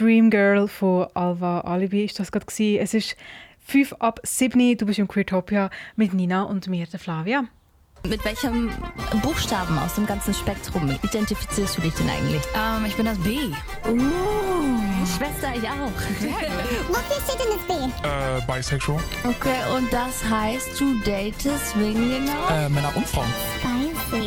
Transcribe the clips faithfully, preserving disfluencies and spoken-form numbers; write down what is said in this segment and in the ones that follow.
Dream Girl von Alva Alibi ist das gerade gewesen. Es ist fünf ab sieben. Du bist im Queertopia mit Nina und mir, der Flavia. Mit welchem Buchstaben aus dem ganzen Spektrum identifizierst du dich denn eigentlich? Ähm, ich bin das B. Uh, Schwester, ich auch. Wofür steht denn das B? Äh, bisexual. Okay, und das heißt, du datest wen genau? Äh, Männer und Frauen. Spicy.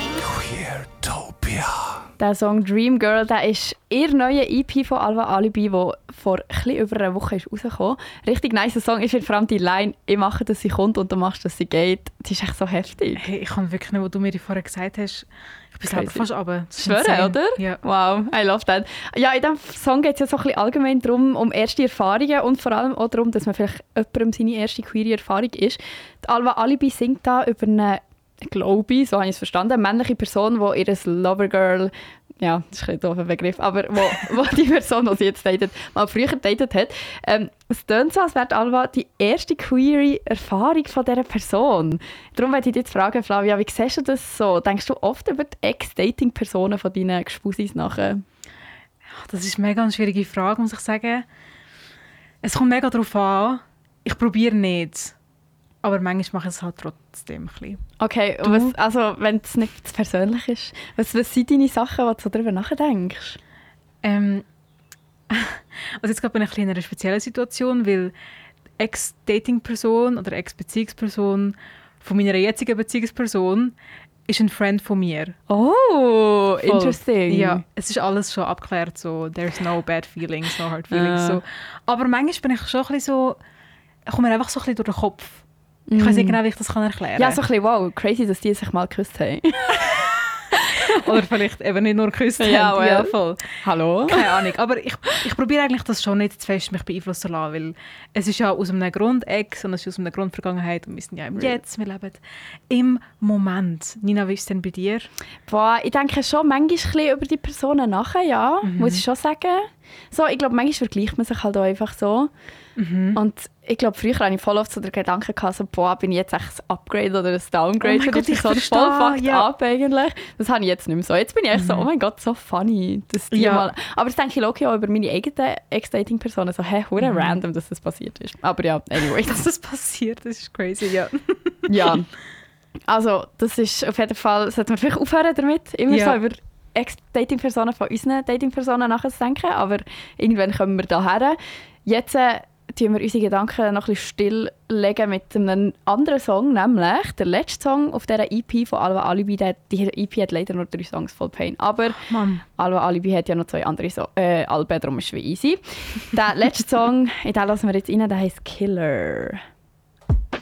Queertopia. Der Song Dream Girl, der ist ihr neuer E P von Alva Alibi, der vor etwas über einer Woche ist rausgekommen. Richtig nice Song. Ich finde vor allem die Line «Ich mache, dass sie kommt und du machst, dass sie geht». Die ist echt so heftig. Hey, ich kann wirklich nicht, was du mir vorher gesagt hast. Ich bin selber Crazy. fast runter. Schwören, oder? Ja. Wow, I love that. Ja, in diesem Song geht es ja so ein bisschen allgemein darum, um erste Erfahrungen und vor allem auch darum, dass man vielleicht jemandem seine erste queere Erfahrung ist. Die Alva Alibi singt da über eine, glaube ich, so habe ich es verstanden, eine männliche Person, die ihr Lovergirl, ja, das ist ein doofer Begriff, aber wo, wo die Person, die sie jetzt datet, mal früher datet hat. Ähm, es tönt so, als wäre die Alva die erste queere Erfahrung von dieser Person. Darum möchte ich dich jetzt fragen, Flavia, wie siehst du das so? Denkst du oft über die Ex-Dating-Personen von deinen Gespusis nachher? Das ist eine mega schwierige Frage, muss ich sagen. Es kommt mega darauf an. Ich probiere nicht. Aber manchmal mache ich es halt trotzdem ein bisschen. Okay, und was, also wenn es nicht zu persönlich ist, was, was sind deine Sachen, die du darüber nachdenkst? Ähm, also jetzt gerade bin ich in einer speziellen Situation, weil Ex-Dating-Person oder Ex-Beziehungsperson von meiner jetzigen Beziehungsperson ist ein Friend von mir. Oh, Voll. interesting. Ja, es ist alles schon abgeklärt, so there's no bad feelings, no hard feelings. Ah. So. Aber manchmal bin ich schon ein bisschen so, ich komme mir einfach so ein bisschen durch den Kopf. Ich weiß nicht genau, wie ich das erklären kann. Ja, so ein bisschen, wow, crazy, dass die sich mal geküsst haben. Oder vielleicht eben nicht nur geküsst Ja, haben. well. Ja, voll. Hallo? Keine Ahnung. Aber ich, ich probiere eigentlich das schon nicht zu fest mich beeinflussen zu lassen, weil es ist ja aus einem Grund Ex und es ist aus einer Grund Vergangenheit und wir sind ja im Jetzt, wir leben im Moment. Nina, wie ist es denn bei dir? Boah, ich denke schon manchmal ein bisschen über die Personen nachher, ja, Mhm. muss ich schon sagen. So, ich glaube, manchmal vergleicht man sich halt auch einfach so. Mhm. Und ich glaube, früher hatte ich voll oft so den Gedanken, gehabt, so, boah, bin ich jetzt echt ein Upgrade oder ein Downgrade Oh mein für Gott, die ich Person? verstehe, Voll fucked ja. up eigentlich. Das habe ich jetzt nicht mehr so. Jetzt bin ich echt so, oh mein Gott, so funny. Dass die Ja. mal... Aber das denke ich logisch auch über meine eigenen Ex-Dating-Personen. So, hä, hure Mhm. random, dass das passiert ist. Aber ja, anyway. Dass das passiert, das ist crazy, ja. Ja. Also, das ist auf jeden Fall... Sollten wir vielleicht aufhören damit, immer Ja. so über Ex-Dating-Personen von unseren Dating-Personen nachzudenken. Aber irgendwann kommen wir daher. Jetzt... Äh, tun wir unsere Gedanken noch ein bisschen stilllegen mit einem anderen Song, nämlich der letzte Song auf dieser E P von Alva Alibi. Der, die E P hat leider nur drei Songs, voll Pain. Aber Mann. Alva Alibi hat ja noch zwei andere so äh, Alben, darum ist es wie easy. Der letzte Song, in den lassen wir jetzt rein, der heisst «Killer».